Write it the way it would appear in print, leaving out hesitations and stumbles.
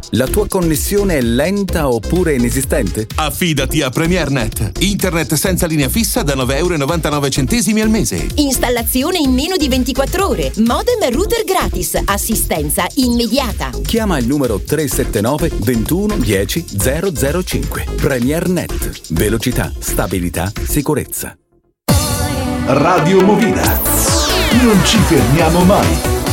La tua connessione è lenta oppure inesistente? Affidati a PremierNet. Internet senza linea fissa da €9,99 al mese. Installazione in meno di 24 ore. Modem e router gratis. Assistenza immediata. Chiama il numero 379 21 10 005. PremierNet. Velocità, stabilità, sicurezza. Radio Movida. Non ci fermiamo mai.